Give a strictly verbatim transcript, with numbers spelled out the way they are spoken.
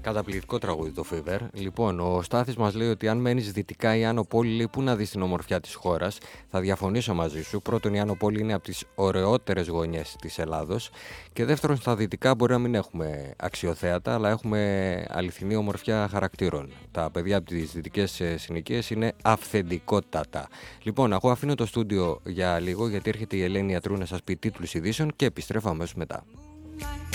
Καταπληκτικό τραγούδι το Fever. Λοιπόν, ο Στάθης μας λέει ότι αν μένεις δυτικά η Άνω Πόλη, λέει, πού να δεις την ομορφιά της χώρας. Θα διαφωνήσω μαζί σου. Πρώτον, η Άνω Πόλη είναι από τις ωραιότερες γωνιές της Ελλάδος. Και δεύτερον, στα δυτικά μπορεί να μην έχουμε αξιοθέατα, αλλά έχουμε αληθινή ομορφιά χαρακτήρων. Τα παιδιά από τις δυτικές συνοικίες είναι αυθεντικότατα. Λοιπόν, εγώ αφήνω το στούντιο για λίγο, γιατί έρχεται η Ελένη Ιατρού να σας πει τίτλους ειδήσεων και επιστρέφω αμέσως μετά.